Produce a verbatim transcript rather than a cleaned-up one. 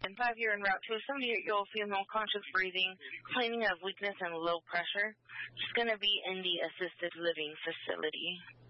five, you're en route to a seventy-eight-year-old female, conscious breathing, complaining of weakness and low pressure. She's going to be in the assisted living facility.